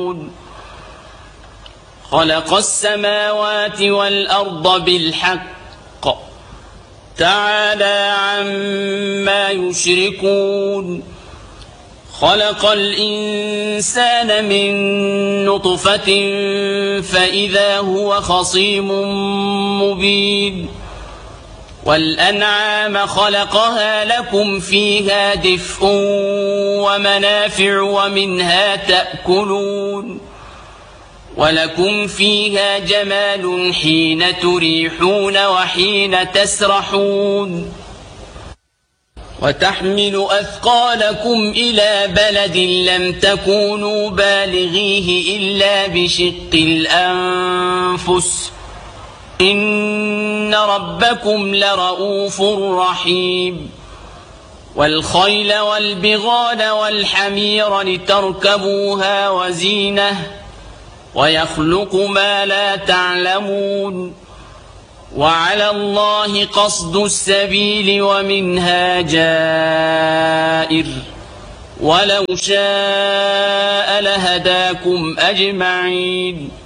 خلق السماوات والأرض بالحق تعالى عما يشركون خلق الإنسان من نطفة فإذا هو خصيم مبين والأنعام خلقها لكم فيها دفء ومنافع ومنها تأكلون ولكم فيها جمال حين تريحون وحين تسرحون وتحمل أثقالكم إلى بلد لم تكونوا بالغيه إلا بشق الأنفس إن ربكم لرؤوف رحيم والخيل والبغال والحمير لتركبوها وزينة ويخلق ما لا تعلمون وعلى الله قصد السبيل ومنها جائر ولو شاء لهداكم أجمعين